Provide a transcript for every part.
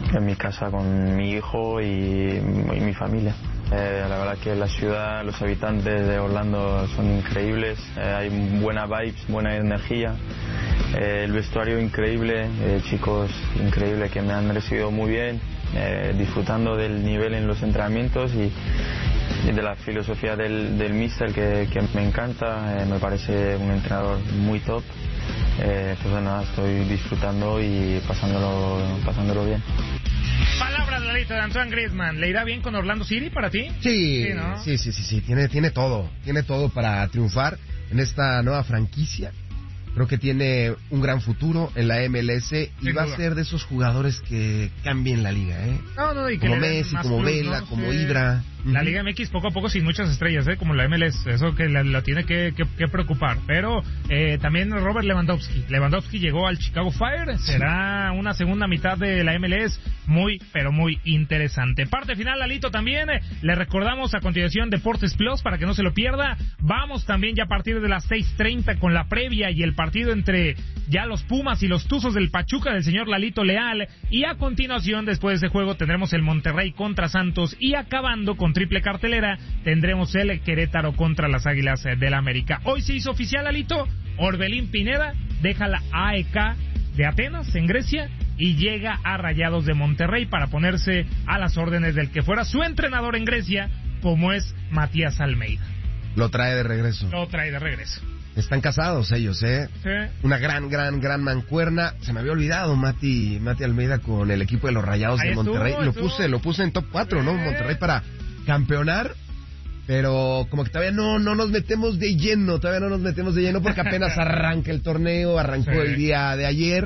en mi casa con mi hijo y mi familia. La verdad que la ciudad, los habitantes de Orlando son increíbles, hay buena vibes, buena energía, el vestuario increíble, chicos increíbles que me han recibido muy bien, disfrutando del nivel en los entrenamientos y de la filosofía del míster que me encanta, me parece un entrenador muy top. Entonces nada, estoy disfrutando y pasándolo bien. Palabras, Lalito, de Antoine Griezmann. ¿Le irá bien con Orlando City para ti? Sí, Sí, ¿no? sí. Tiene todo para triunfar en esta nueva franquicia. Creo que tiene un gran futuro en la MLS y Sin va duda. a ser de esos jugadores que cambien la liga, ¿eh? No, y que Como le den Messi, más como plus, Vela, ¿no? como Sí. Ibra. La Liga MX poco a poco sin muchas estrellas, como la MLS, eso que la tiene que preocupar. Pero también Robert Lewandowski llegó al Chicago Fire, será una segunda mitad de la MLS muy, pero muy interesante. Parte final, Lalito, también, le recordamos a continuación Deportes Plus para que no se lo pierda. Vamos también ya a partir de las 6:30 con la previa y el partido entre ya los Pumas y los Tuzos del Pachuca del señor Lalito Leal, y a continuación, después de ese juego, tendremos el Monterrey contra Santos, y acabando con triple cartelera, tendremos el Querétaro contra las Águilas del América. Hoy se hizo oficial, Lalito, Orbelín Pineda deja la AEK de Atenas, en Grecia, y llega a Rayados de Monterrey para ponerse a las órdenes del que fuera su entrenador en Grecia, como es Matías Almeida. Lo trae de regreso. Lo trae de regreso. Están casados ellos, ¿eh? Sí. Una gran mancuerna. Se me había olvidado Mati Almeida con el equipo de los Rayados Ahí de Monterrey. estuvo. Lo puse en top 4, ¿no? Monterrey para campeonar. Pero como que todavía no nos metemos de lleno. Porque apenas arranca el torneo. Arrancó el día de ayer.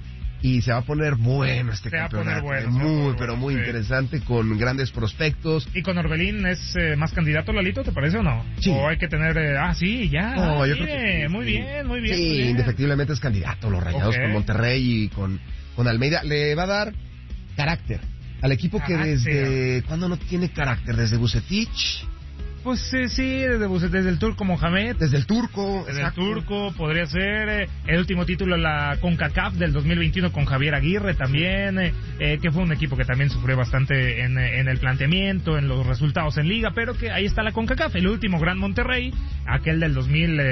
Y se va a poner bueno este campeonato. Muy interesante, con grandes prospectos. ¿Y con Orbelín es más candidato, Lalito, te parece o no? Sí. ¿O hay que tener... ya. No, yo creo que sí. Muy bien. Sí, indefectiblemente es candidato los Rayados con Monterrey y con Almeida. Le va a dar carácter al equipo que desde... ¿Cuándo no tiene carácter? ¿Desde Vucetich? Pues sí, desde el turco Mohamed. Desde el turco. Desde el turco, podría ser el último título de la CONCACAF del 2021 con Javier Aguirre también, que fue un equipo que también sufrió bastante en el planteamiento, en los resultados en liga, pero que ahí está la CONCACAF, el último Gran Monterrey, aquel del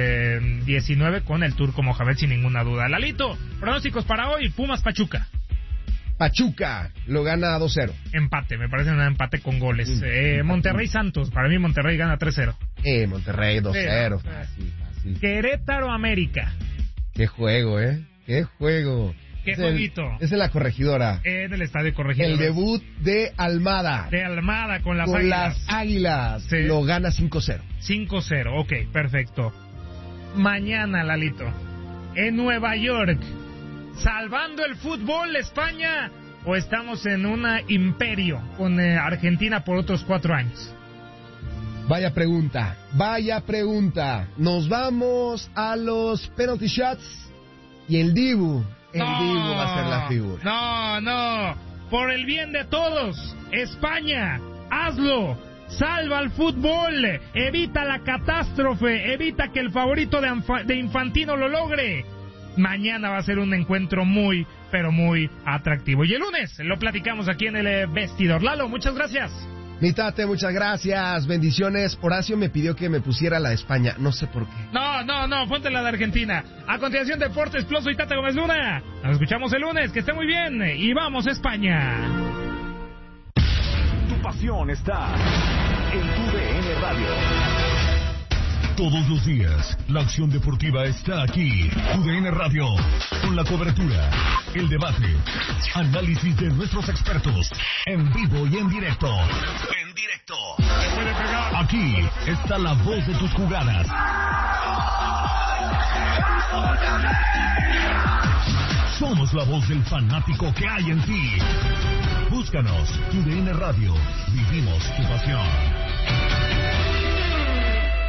2019 con el turco Mohamed sin ninguna duda. Lalito, pronósticos para hoy, Pumas Pachuca. Pachuca lo gana 2-0. Empate, me parece un empate con goles. Monterrey Santos, para mí Monterrey gana 3-0. Monterrey 2-0, fácil. Querétaro América. Qué juego, qué juego. Qué jueguito. Es en la Corregidora. En el Estadio Corregidora. El debut de Almada. Con las Águilas. Sí. Lo gana 5-0. 5-0, ok, perfecto. Mañana, Lalito, en Nueva York, ¿salvando el fútbol España o estamos en un imperio con Argentina por otros 4 años? Vaya pregunta. Nos vamos a los penalty shots y el Dibu va a ser la figura. No. Por el bien de todos, España, hazlo. Salva al fútbol, evita la catástrofe, evita que el favorito de Infantino lo logre. Mañana va a ser un encuentro muy, pero muy atractivo. Y el lunes lo platicamos aquí en el Vestidor. Lalo, muchas gracias. Mi tate, muchas gracias. Bendiciones. Horacio me pidió que me pusiera la de España. No sé por qué. No, ponte la de Argentina. A continuación, Deportes Plus, soy Tate Gómez Luna. Nos escuchamos el lunes. Que esté muy bien. Y vamos a España. Tu pasión está en tu DN Radio. Todos los días, la acción deportiva está aquí. TUDN Radio, con la cobertura, el debate, análisis de nuestros expertos, en vivo y en directo. Aquí está la voz de tus jugadas. Somos la voz del fanático que hay en ti. Búscanos, TUDN Radio, vivimos tu pasión.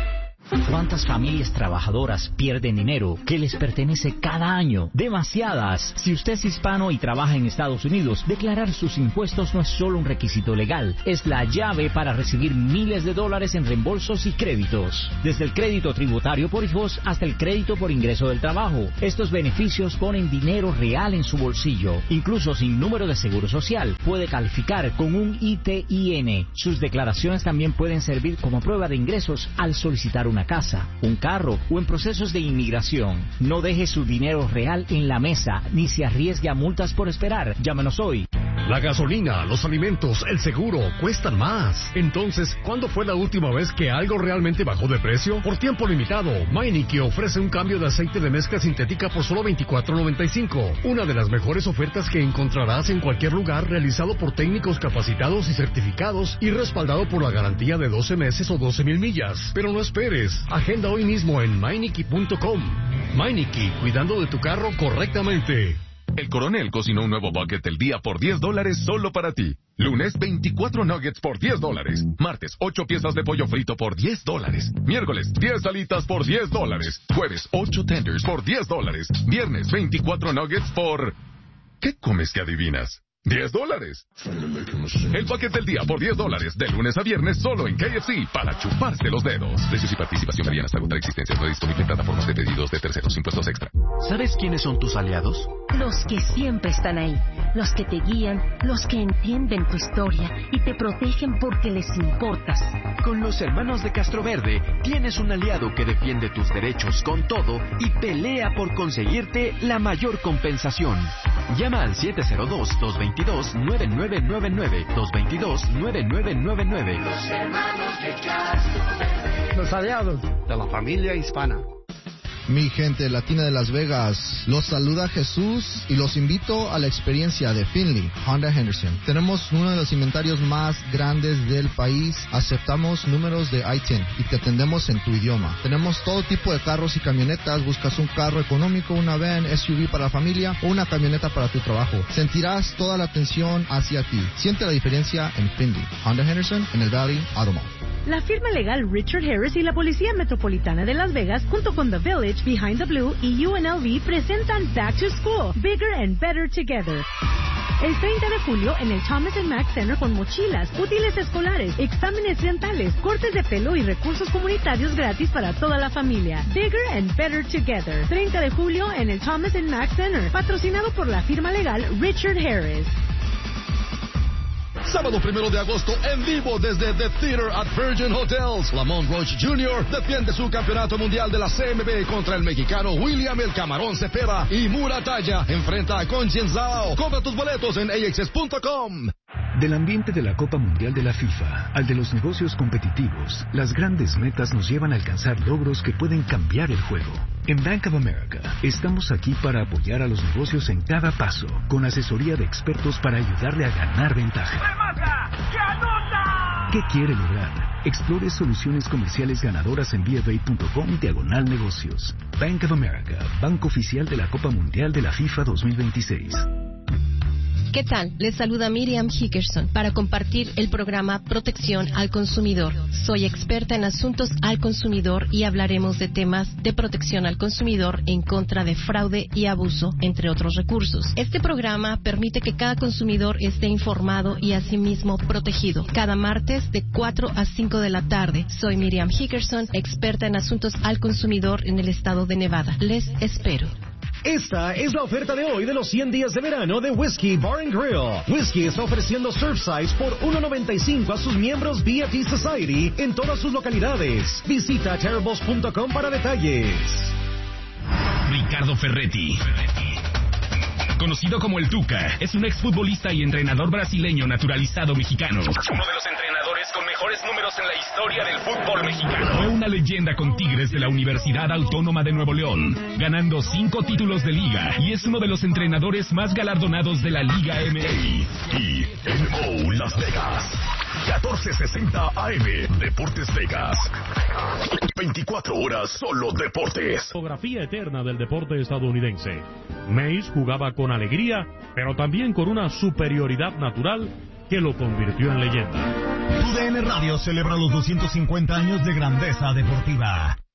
¿Cuántas familias trabajadoras pierden dinero que les pertenece cada año? Demasiadas. Si usted es hispano y trabaja en Estados Unidos, declarar sus impuestos no es solo un requisito legal, es la llave para recibir miles de dólares en reembolsos y créditos. Desde el crédito tributario por hijos hasta el crédito por ingreso del trabajo. Estos beneficios ponen dinero real en su bolsillo. Incluso sin número de seguro social, puede calificar con un ITIN. Sus declaraciones también pueden servir como prueba de ingresos al solicitar una casa, un carro o en procesos de inmigración. No deje su dinero real en la mesa ni se arriesgue a multas por esperar. Llámenos hoy. La gasolina, los alimentos, el seguro cuestan más. Entonces, ¿cuándo fue la última vez que algo realmente bajó de precio? Por tiempo limitado, Meineke ofrece un cambio de aceite de mezcla sintética por solo $24.95. Una de las mejores ofertas que encontrarás en cualquier lugar, realizado por técnicos capacitados y certificados y respaldado por la garantía de 12 meses o 12,000 millas. Pero no esperes. Agenda hoy mismo en Meineke.com. Meineke, cuidando de tu carro correctamente. El Coronel cocinó un nuevo bucket del día por $10 solo para ti. Lunes, 24 nuggets por $10. Martes, 8 piezas de pollo frito por $10. Miércoles, 10 alitas por $10. Jueves, 8 tenders por $10. Viernes, 24 nuggets por... ¿Qué comes que adivinas? $10. El bucket del día por $10, de lunes a viernes solo en KFC, para chuparse los dedos. Precios y participación varían hasta agotar existencias. No disponible en plataformas de pedidos de terceros, impuestos extra. ¿Sabes quiénes son tus aliados? Los que siempre están ahí, los que te guían, los que entienden tu historia y te protegen porque les importas. Con los hermanos de Castroverde tienes un aliado que defiende tus derechos con todo y pelea por conseguirte la mayor compensación. Llama al 702-222-9999, 222-9999. Los hermanos de Castroverde. Los aliados de la familia hispana. Mi gente latina de Las Vegas, los saluda Jesús y los invito a la experiencia de Finley Honda Henderson. Tenemos uno de los inventarios más grandes del país, aceptamos números de I-10 y te atendemos en tu idioma. Tenemos todo tipo de carros y camionetas, buscas un carro económico, una van, SUV para la familia o una camioneta para tu trabajo. Sentirás toda la atención hacia ti. Siente la diferencia en Finley Honda Henderson en el Valley Auto Mall. La firma legal Richard Harris y la Policía Metropolitana de Las Vegas, junto con The Village, Behind the Blue y UNLV, presentan Back to School, Bigger and Better Together. El 30 de julio en el Thomas & Mack Center con mochilas, útiles escolares, exámenes dentales, cortes de pelo y recursos comunitarios gratis para toda la familia. Bigger and Better Together. 30 de julio en el Thomas & Mack Center, patrocinado por la firma legal Richard Harris. Sábado 1 de agosto, en vivo desde The Theater at Virgin Hotels. Lamont Roach Jr. defiende su campeonato mundial de la CMB contra el mexicano William El Camarón Cepeda. Y Muratalla enfrenta a Conchenzao. Compra tus boletos en AXS.com. Del ambiente de la Copa Mundial de la FIFA al de los negocios competitivos, las grandes metas nos llevan a alcanzar logros que pueden cambiar el juego. En Bank of America estamos aquí para apoyar a los negocios en cada paso, con asesoría de expertos para ayudarle a ganar ventaja. ¿Qué quiere lograr? Explore soluciones comerciales ganadoras en BofA.com/negocios. Bank of America, banco oficial de la Copa Mundial de la FIFA 2026. ¿Qué tal? Les saluda Miriam Hickerson para compartir el programa Protección al Consumidor. Soy experta en asuntos al consumidor y hablaremos de temas de protección al consumidor en contra de fraude y abuso, entre otros recursos. Este programa permite que cada consumidor esté informado y asimismo protegido. Cada martes de 4 a 5 de la tarde. Soy Miriam Hickerson, experta en asuntos al consumidor en el estado de Nevada. Les espero. Esta es la oferta de hoy de los 100 días de verano de Whiskey Bar & Grill. Whiskey está ofreciendo Surfsides por $1.95 a sus miembros BFE Society en todas sus localidades. Visita terribles.com para detalles. Ricardo Ferretti, conocido como el Tuca, es un exfutbolista y entrenador brasileño naturalizado mexicano. Uno de los entrenadores con mejores números en la historia del fútbol mexicano. Fue una leyenda con Tigres de la Universidad Autónoma de Nuevo León, ganando 5 títulos de liga, y es uno de los entrenadores más galardonados de la Liga MX. Y en Las Vegas, 1460 AM, Deportes Vegas. 24 horas solo deportes. Fotografía eterna del deporte estadounidense. Mays jugaba con alegría, pero también con una superioridad natural que lo convirtió en leyenda. TUDN Radio celebra los 250 años de grandeza deportiva.